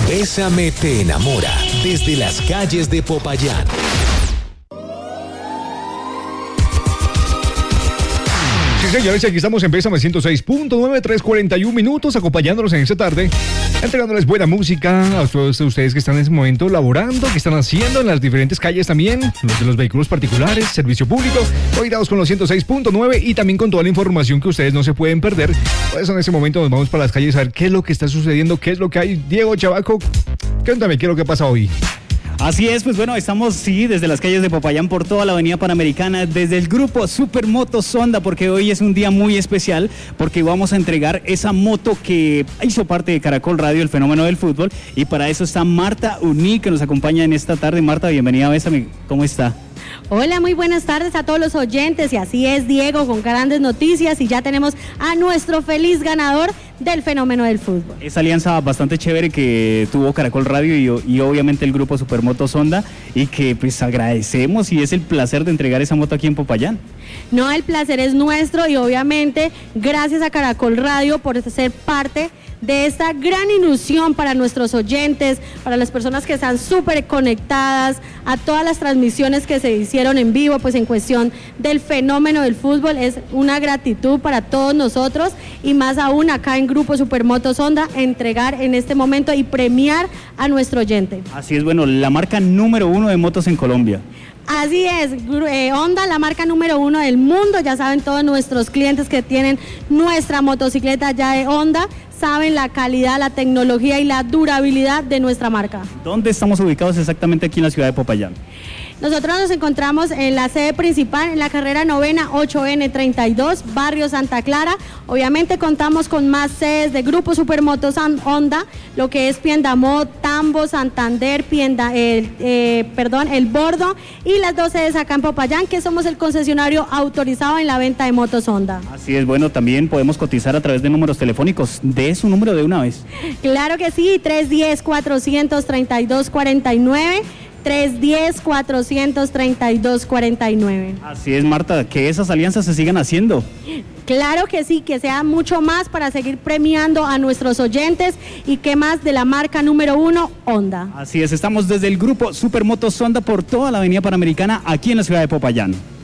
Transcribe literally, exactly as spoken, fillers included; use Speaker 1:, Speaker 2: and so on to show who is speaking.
Speaker 1: Bésame te enamora desde las calles de Popayán.
Speaker 2: Sí, señores, aquí estamos en Bésame ciento seis punto nueve, tres cuarenta y un minutos, acompañándolos en esta tarde, entregándoles buena música a todos ustedes que están en ese momento laborando, que están haciendo en las diferentes calles también, los de los vehículos particulares, servicio público, oídos con los ciento seis punto nueve y también con toda la información que ustedes no se pueden perder. Por eso en este momento nos vamos para las calles a ver qué es lo que está sucediendo, qué es lo que hay. Diego Chavaco, cuéntame qué es lo que pasa hoy.
Speaker 3: Así es, pues bueno, estamos sí desde las calles de Popayán por toda la avenida Panamericana, desde el grupo Supermotos Honda, porque hoy es un día muy especial, porque vamos a entregar esa moto que hizo parte de Caracol Radio, el fenómeno del fútbol, y para eso está Marta Uní, que nos acompaña en esta tarde. Marta, bienvenida a Bésame, ¿cómo está?
Speaker 4: Hola, muy buenas tardes a todos los oyentes, y así es, Diego, con grandes noticias, y ya tenemos a nuestro feliz ganador del fenómeno del fútbol.
Speaker 3: Esa alianza bastante chévere que tuvo Caracol Radio y, y obviamente el grupo Supermotos Honda, y que pues agradecemos, y es el placer de entregar esa moto aquí en Popayán.
Speaker 4: No, el placer es nuestro, y obviamente gracias a Caracol Radio por ser parte de esta gran ilusión para nuestros oyentes, para las personas que están súper conectadas a todas las transmisiones que se hicieron en vivo, pues en cuestión del fenómeno del fútbol. Es una gratitud para todos nosotros, y más aún acá en Grupo Supermotos Honda, entregar en este momento y premiar a nuestro oyente.
Speaker 3: Así es, bueno, la marca número uno de motos en Colombia.
Speaker 4: Así es, eh, Honda, la marca número uno del mundo. Ya saben todos nuestros clientes que tienen nuestra motocicleta ya de Honda, saben la calidad, la tecnología y la durabilidad de nuestra marca.
Speaker 3: ¿Dónde estamos ubicados exactamente aquí en la ciudad de Popayán?
Speaker 4: Nosotros nos encontramos en la sede principal, en la carrera novena ocho ene treinta y dos, barrio Santa Clara. Obviamente contamos con más sedes de Grupo Supermotos Honda, lo que es Piendamó, Tambo, Santander, Pienda, eh, eh, perdón, El Bordo, y las dos sedes acá en Popayán, que somos el concesionario autorizado en la venta de motos Honda.
Speaker 3: Así es, bueno, también podemos cotizar a través de números telefónicos. ¿De su número de una vez?
Speaker 4: Claro que sí, tres uno cero, cuatro tres dos, cuatro nueve, tres uno cero, cuatro tres dos, cuatro nueve.
Speaker 3: Así es, Marta, que esas alianzas se sigan haciendo.
Speaker 4: Claro que sí, que sea mucho más para seguir premiando a nuestros oyentes, y que más de la marca número uno, Honda.
Speaker 3: Así es, estamos desde el grupo Supermotos Honda por toda la avenida Panamericana aquí en la ciudad de Popayán.